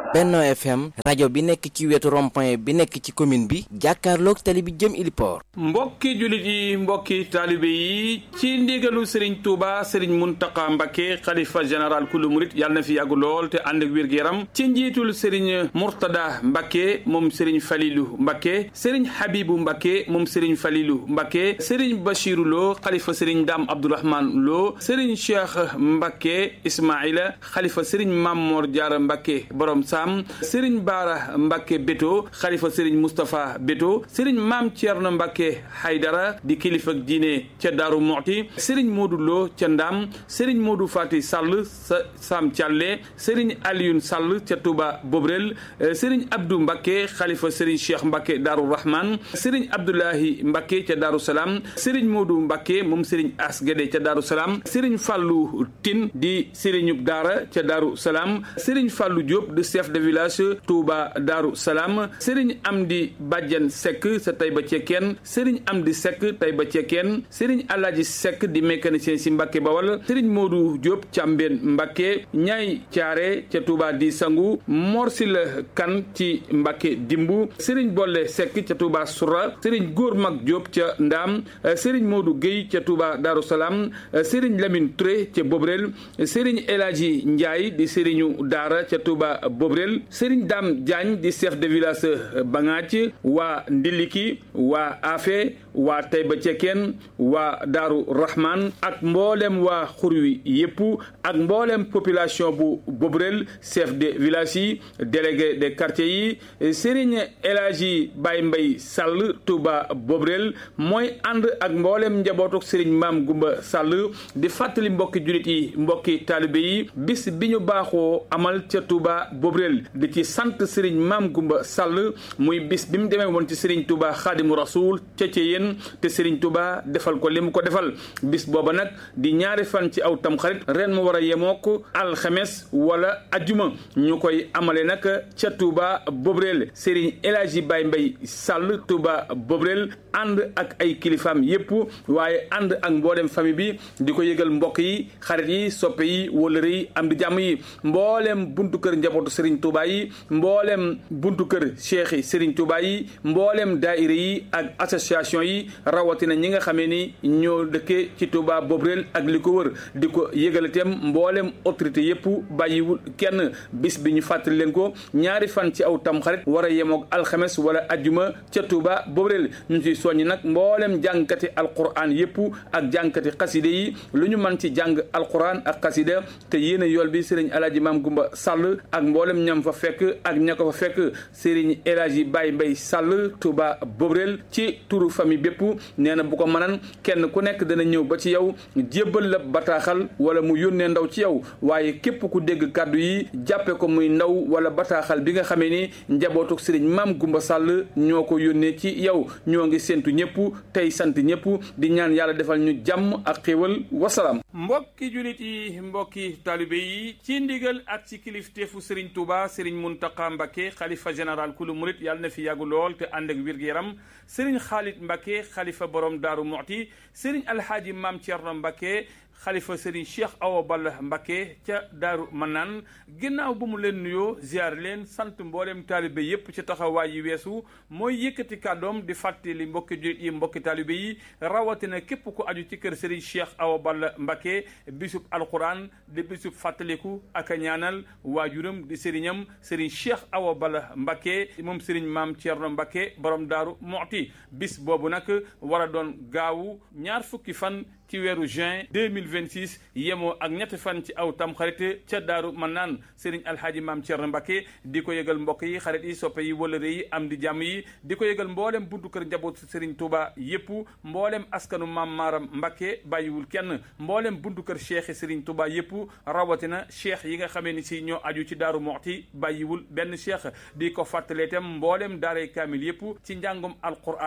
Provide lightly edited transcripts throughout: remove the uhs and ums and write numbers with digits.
Benno FM rajo bi nekk ci wetu rond-point bi nekk ci commune bi jàkkaarloog tali bi jëm Iliport. mbokki jullit yi mbokki taalibe yi ci ndigalu Serigne Touba Serigne Mountakha Mbacké xalifa général kulu murit yàlla na fi yàgg lool te ànd ak wér-gu-yaram ci njiitul Serigne Mourtada Mbacké moom Serigne Falilou Mbacké Serigne Habibou Mbacké moom Serigne Falilou Mbacké Serigne Bachirou Lo xalifa Serigne Dame Abdourahmane Lo Serigne Cheikh Mbacké Ismaïla xalifa Serigne Mamor Diarra Mbacké borom Sam Serigne Bara Mbacké Beto xalifa Serigne Moustapha Beto Serigne Mame Thierno Mbacké Haydara di kilifa diine ca Daaru Muxti Serigne Modou Lo ca Ndam Serigne Modou Fati Sall sa Sam Thialé Serigne Alioune Sall ca Touba Bobrel Serigne Abdou Mbacké xalifa Serigne Cheikh Mbacké Daaru Rahman Serigne Abdoulahi Mbacké ca Daaru Salaam Serigne Modou Mbacké moom Serigne As Guédé ca Daaru Salaam Serigne Fallou Tine di Serigne Daara ca Daaru Salaam Serigne Fallou Diop de chef de village Touba Daaru Salaam Serigne Amdi Badiane Seck sa Taïba Cekkeen Serigne Amdi Seck Taïba Cekkeen Serigne Alaaji Seck di mécanicien si Mbacké Bawal Serigne Modou Diop Cambeen Mbacké Ñaay Caare ca Touba di Sangu Morsila Kan ci Mbacké Dimbu Serigne Bolle Seck ca Touba Soura Serigne Góor Mag Diop ca Ndaam Serigne Modou Gueye ca Touba Daaru Salaam Serigne Lamine Touré ca Bobrel Serigne Elaaji Ndiaye di Serigne Daara ca Touba Bobrel Serigne Dame Diagne di chef de village Bangaaj waa Ndiliki waa Afe waa Taïba Cekkeen waa Daaru Rahman ak mboolem waa Xurwi yépp ak mboolem population bu Bobrel chef de village yi délégué de quartier yi Serigne Elaaji Baye Mbaye Sall Touba Bobrel mooy ànd ak mboolem njabootu Serigne Maam Gumba Sall di fàttali mbokki jullit yi mbokki taalibe yi bis bi ñu baaxoo amal ca Touba Bobrel di ci sant Serigne Maam Gumba Sall muy bis bi mu demee woon ci Serigne Touba Xaadimu Rasuul ca yéen te Serigne Touba defal ko li mu ko defal bis booba nag di ñaari fan ci aw tamxarit ren mu war a yemook alxames wala ajjuma ñu koy amale nag ca Touba Bobrel Serigne Elaaji Baye Mbaye Sall Touba Bobrel ànd ak ay kilifaam yépp waaye ànd ak mboolem famille bi di ko yëgal mbokk yi xarit yi soppe yi wëllëre yi am di jàmm yi mboolem buntu kër njabootu Serigne Touba yi mboolem buntu kër cheikh yi Serigne Touba yi mboolem daayira yi ak association yi rawatina ñi nga xamee ni ñoo dëkkee ci Touba Bobrel ak li ko wër di ko yëgalateem mboolem autorité yépp bàyyiwul kenn bis bi ñu fàttali leen ko ñaari fan ci aw tamxarit war a yemoog alxames wala ajjuma ca Touba Bobrel ñu ci soññi nag mboolem jàngkati alquran yépp ak jàngkati xaside yi lu ñu mën ci jàng alquran ak xasida te yéen a yool bi Serigne Alaaji Maam Gumba Sall ak mboolem ñam fa fekk ak ña ko fa fekk Serigne Elaaji Baye Mbaye Sall Touba Bobrel ci turu famille bépp nee na bu ko mënan kenn ku nekk dana ñëw ba ci yow jébbal la bataaxal wala mu yónnee ndaw ci yow waaye képp ku dégg kàddu yi jàppe ko muy ndaw wala bataaxal bi nga xamee ni njabootu Serigne Maam Gumba Sall ñoo ko yónnee ci yow ñoo ngi séntu ñëpp tey sant ñëpp di ñaan yàlla defal ñu jàmm ak xéewal wasalaam. mbokki jullit yi mbokki taalibe yi ci ndigal ak ci kilifteefu Serigne Touba Serigne Mountakha Mbacké xalifa général kulu murit yàlla na fi yàggu lool te ànd ak wér-gu-yaram Serigne Khalid Mbacké xalifa borom Daaru Muxti Serigne Alhaaji Maam Thierno Mbacké xalifa Serigne Cheikh Awa Balla Mbacké ca Daaru Manaan ginnaaw bu mu leen nuyoo ziar leen sant mboolem taalibe yépp ci taxawaay yi weesu mooy yëkkati kàddoom di fàttali mbokki jullit yi mbokki taalibe yi rawatina képp ku aju ci kër Serigne Cheikh Awa Balla Mbacké bisub alquran di bisub fàttaliku ak a ñaanal waajuram di sëriñam Serigne Cheikh Awa Balla Mbacké moom Serigne Maam Thierno Mbacké borom Daaru Muxti bis boobu nag war a doon gaawu ñaar fukki fan ci weeru juin 2026 yemoo ak ñetti fan ci aw tamxarit ca Daaru Manaan Serigne Alhaaji Maam Thierno Mbacké di ko yëgal mbokk yi xarit yi soppe yi wëllëre yi am di jàmm yi di ko yëgal mboolem buntu kër njaboot Serigne Touba yépp mboolem askanu Maam Maaram Mbacké bàyyiwul kenn mboolem buntu kër cheikh Serigne Touba yépp rawatina cheikh yi nga xamee ni si ñoo aju ci Daaru Muxti bàyyiwul benn cheikh di ko fàttalee itam mboolem daaray kaamil yépp ci njàngum alquran mi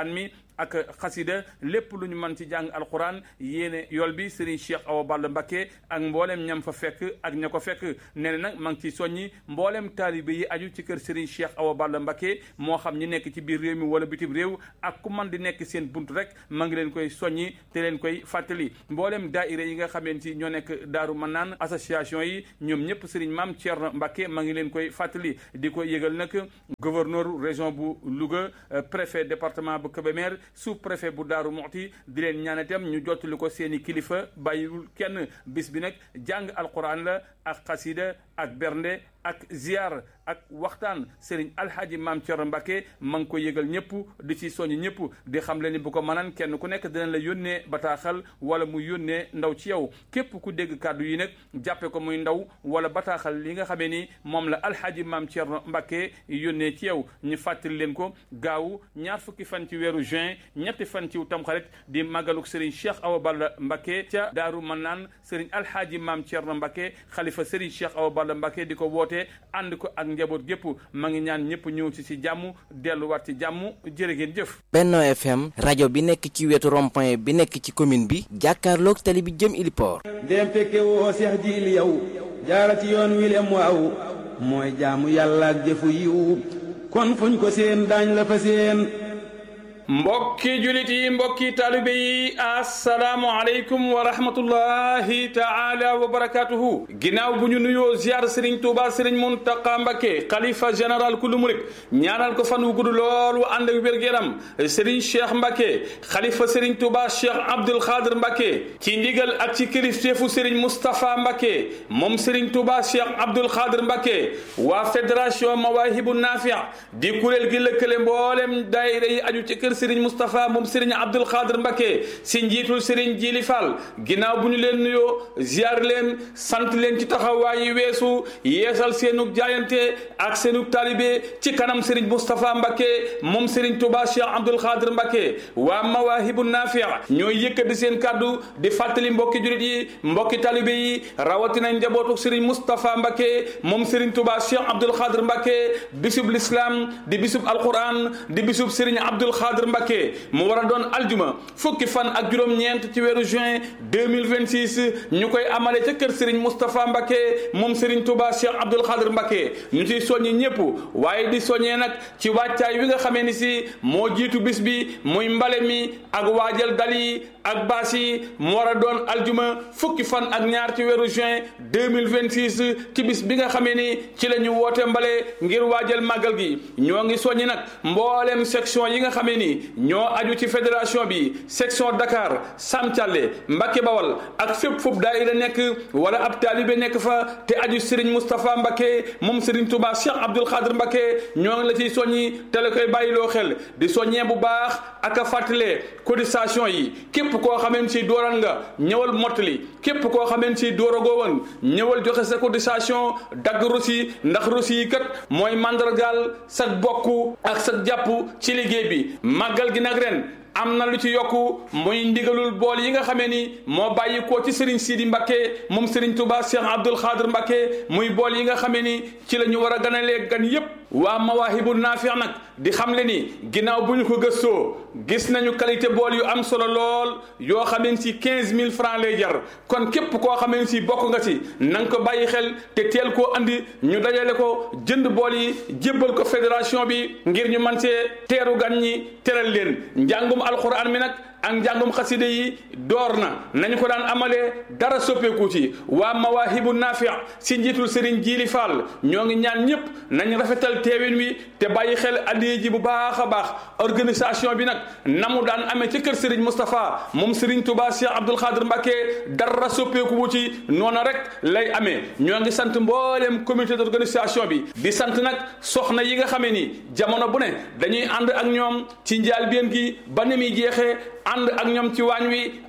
ak xasida lépp lu ñu mën ci jàng alquran yéene yool bi Serigne Cheikh Awa Balla Mbacké ak mboolem ñam fa fekk ak ña ko fekk nee na nag ma ngi ci soññi mboolem taalibe yi aju ci kër Serigne Cheikh Awa Balla Mbacké moo xam ñi nekk ci biir réew mi wala bitim réew ak ku man di nekk seen bunt rek ma ngi leen koy soññi te leen koy fàttali mboolem daayira yi nga xamante ni ñoo nekk Daaru Manaan association yi ñoom ñëpp Serigne Mame Thierno Mbacké ma ngi leen koy fàttali di ko yëgal nag gouverneur région bu Louga préfet département bu Kébémer sous-préfet bu Daaru Muxti di leen ñaan itam ñu jottali ko seeni kilifa bàyyiwul kenn bis bi nag jàng alquran la ak xasida ak bernde ak ziar ak waxtaan Serigne Alhaji Mame Thierno Mbacké ma ngi ko yëgal ñëpp di ci soññ ñëpp di xam le ni bu ko mënan kenn ku nekk dinañ la yónnee bataaxal wala mu yónnee ndaw ci yow képp ku dégg kàddu yi nag jàppe ko muy ndaw wala bataaxal li nga xamee ni moom la Alhaji Mame Thierno Mbacké yónnee ci yow ñu fàttali leen ko gaawu 2 fukki fan ci weeru juin 3 fan ci tamxarit di màggaluk Serigne Cheikh Awa Balla Mbacké ca Daaru Manaan Serigne Alhaji Mame Thierno Mbacké xalifa Serigne Cheikh Awa Balla Mbacké di ko woote ànd ko ak njaboot gépp ma ngi ñaan ñëpp ñëw ci jàmm delluwaat ci jàmm jërë ngeen jëf. Benno FM rajo bi nekk ci wetu rond-point bi nekk ci commune bi jàkkaarloog tali bi jëm Iliport. ndéem fekke woo seex jiil yow jaara ci yoon wi lem waaw mooy jaamu yàlla ak jëfu yiw kon fuñ ko seen daañ la fa seen. mbokki julit yi mbokki taalibe yi assalaamu aleykum wa rahmatullahi taala wa barakatuhu ginnaaw bu ñu nuyoo ziar Serigne Touba Serigne Mountakha Mbacké xalifa général kulu murit ñaanal ko fan wu gudd loolu ànd ak wér-gu-yaram Serigne Cheikh Mbacké xalifa Serigne Touba Cheikh Abdoul Khadr Mbacké ci ndigal ak ci kilifteefu Serigne Moustapha Mbacké moom Serigne Touba Cheikh Abdoul Khadr Mbacké waa fédération Mawahibou Nafi' di kuréel gi lëkkale mboolem daayira yi aju ci kër Serigne Moustapha moom Serigne Abdoul Khadr Mbacké si njiitul Serigne Djili Fall ginnaaw bu ñu leen nuyoo ziar leen sant leen ci taxawaay yi weesu yeesal seenug jaayante ak seenug taalibe ci kanam Serigne Moustapha Mbacké moom Serigne Touba Cheikh Abdoul Khadr Mbacké waa Mawahibou Nafi' ñooy yëkkati seen kàddu di fàttali mbokki jurit yi mbokki taalibe yi rawatina njabootu Serigne Moustapha Mbacké moom Serigne Touba Cheikh Abdoul Khadr Mbacké bisub l'islam di bisub alquran di bisub Serigne Abdoul Khadr Mbacké mu war a doon aljuma fukki fan ak juróom-ñeent ci weeru juin 2026 ñu koy amale ca kër Serigne Moustapha Mbacké moom Serigne Touba Cheikh Abdoul Khadr Mbacké ñu ciy soññi ñëpp waaye di soññee nag ci wàccaay wi nga xamee ni si moo jiitu bis bi muy mbale mi ak waajal dal yi ak baas yi mu war a doon aljuma fukki fan ak ñaar ci weeru juin 2026 ci bis bi nga xamee ni ci la ñu woote mbale ngir waajal màggal gi ñoo ngi soññi nag mboolem section yi nga xamee ni ñoo aju ci fédération bi section Dakar Sam Thialé Mbacké Bawal ak fépp foofu daayira nekk wala ab taalibe nekk fa te aju Serigne Moustapha Mbacké moom Serigne Touba Cheikh Abdoul Khadr Mbacké ñoo ngi la ciy soññi te la koy bàyyiloo xel di soññee bu baax ak a fàttalee cotisation yi képp koo xameen si dooran nga ñëwal mottali képp koo xameen si dooragoo woon ñëwal joxe sa cotisation dagg rosi ndax rosi yi kat mooy mandargaal sa bokk ak sa jàpp ci liggéey bi màggal gi nag ren am na lu ci yokku muy ndigalul bool yi nga xamee ni moo bàyyi ko ci Serigne Sidi Mbacké moom Serigne Touba Cheikh Abdoul Khadr Mbacké muy bool yi nga xamee ni ci la ñu war a ganalee gan yépp waa Mawahibou Nafi' nag di xam le ni ginnaaw bu ñu ko gëstoo gis nañu qualité bool yu am solo lool yoo xamee si 15000 francs lay jar kon képp koo xamee si bokk nga si na nga ko bàyyi xel te teel koo andi ñu dajale ko jënd bool yi jébbal ko fédération bi ngir ñu mën see teeru gan ñi teral leen njàngum alxuraan mi nag ak njàngum xaside yi door na nañu ko daan amalee dara soppeeku ci waa Mawahibou Nafi' si njiitul Serigne Djili Fall ñoo ngi ñaan ñëpp nañ rafetal teewin wi te bàyyi xel addiya ji bu baax a baax organisation bi nag na mu daan amee ci kër Serigne Moustapha moom Serigne Touba Cheikh Abdoul Khadr Mbacké dara soppeeku wu ci noona rek lay amee ñoo ngi sant mbooleem comité d'organisation bi di sant nag soxna yi nga xamee ni jamono bu ne dañuy ànd ak ñoom ci njaalbeen gi ba ni muy jeexee ànd ak ñoom ci waañ wi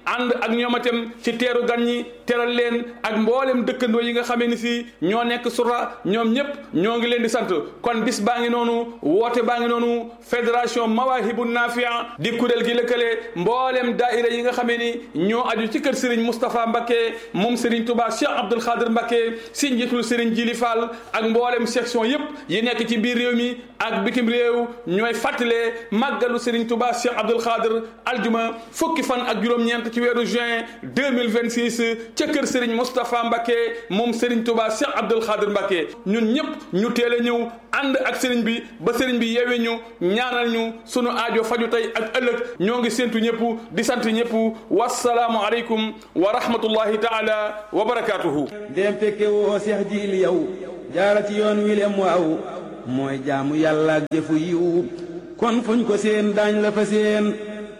ànd ak ñoom itam ci teeru gan ñi teral leen ak mboolem dëkkandoo yi nga xamee ni si ñoo nekk Surra ñoom ñëpp ñoo ngi leen di sant kon bis baa ngi noonu woote baa ngi noonu fédération Mawaahibu Nafia di kuréel gi lëkkale mboolem daaira yi nga xamee ni ñoo aju ci kër Serigne Moustapha Mbacké moom Serigne Touba Cheikh Abdoul Khadir Mbacké si njiitul Serigne Jili Fall ak mboolem section yëpp yi nekk ci biir réew mi ak bitim réew ñooy fàttalee màggalu Serigne Touba Cheikh Abdoul Khadir aljuma fukki fan ak juróom-ñeent ci weeru juin 2026 ca kër Serigne Moustapha Mbacké moom Serigne Touba Cheikh Abdoul Khadir Mbacké ñun ñëpp ñu teel a ñëw ànd ak Serigne bi ba Serigne bi yeewee ñu ñaanal ñu sunu aajo faju tey ak ëllëg ñoo ngi séntu ñëpp di sant ñëpp wassalaamu aleykum wa rahmatullahi taala wa barakaatuhu. ndéem fekke woo Seex Jiili yow jaara ci yoon wi lem waaw mooy jaamu yàlla ak jëfu yiw kon fuñ ko seen daañ la fa seen.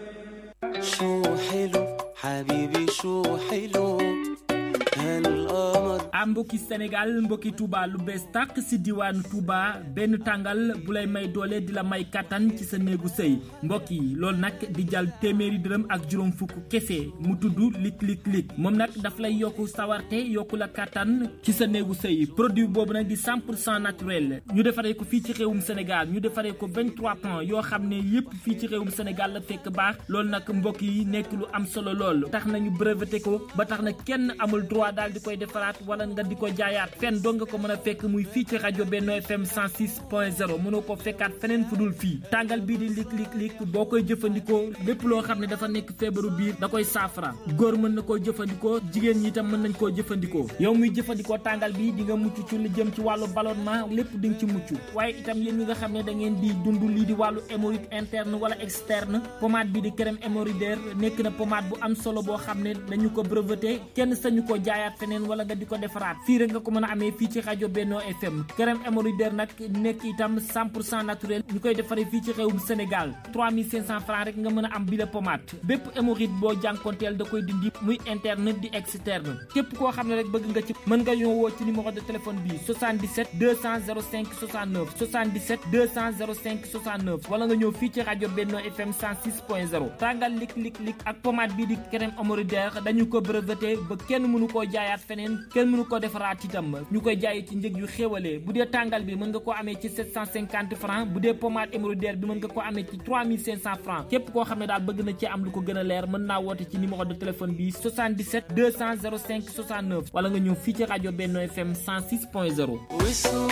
mbokki Sénégal mbokki Touba lu bees tàq si diwaanu Touba benn tàngal bu lay may doole di la may kattan ci sa néegu sëy mbokk yi loolu nag di jàll téeméeri dërëm ak juróom fukk kese mu tudd lik moom nag daf lay yokku sawarte yokku la kattan ci sa néegu sëy produit boobu nag di 100% naturel ñu defaree ko fii ci réewum Sénégal ñu defaree ko 23 plans yoo xam ne yépp fii ci réewum Sénégal la fekk baax loolu nag mbokk yi nekk lu am solo lool tax nañu breveté ko ba tax na kenn amul droit daal di koy defaraat wala nga di ko jaayaat fenn doo nga ko mën a fekk muy fii ci rajo Benno FM 106.0 mënoo ko fekkaat feneen fu dul fii tàngal bii di lik boo koy jëfandikoo lépp loo xam ne dafa nekk feebaru biir da koy saafara góor mën na koo jëfandikoo jigéen ñi itam mën nañ koo jëfandikoo yow muy jëfandikoo tàngal bi di nga mucc ci lu jëm ci wàllu ballonnement lépp di nga ci mucc waaye itam yéen ñi nga xam ne da ngeen di dund lii di wàllu hémorroïde interne wala externe pommade bi di crème hémorroïdaire nekk na pommade bu am solo boo xam ne dañu ko breveté kenn sañu ko jaayaat feneen wala nga di ko defaraat fii rek nga ko mën a amee fii ci rajo Benno FM crème hémorroïdaire nag nekk itam 100% naturel ñu koy defaree fii ci réewum Sénégal 3500 francs rek nga mën a am bi la pommade bépp hémorroïde boo jànkonteel da koy dindi muy interne di externe képp koo xam ne rek bëgg nga ci mën nga ñoo woo ci numéro de téléphone bi 77 200 05 69 77 200 05 69 wala nga ñëw fii ci rajo Benno FM 106.0 tàngal lik ak pommade bii di crème hémorroïdaire dañu ko breveté ba kenn mënu koo jaayaat feneen kenn mënu ko defaraat itam ñu koy jaayee ci njëg yu xéwalee bu dee tàngal bi mën nga koo amee ci 750 francs bu dee pommade hémorroïdaire bi mën nga koo amee ci 3500 francs képp koo xam ne daal bëgg na ci am lu ko gën a leer mën naa woote ci numéro de téléphone bi 77 200 05 69 wala nga ñëw fii ci rajo Benno FM 106.0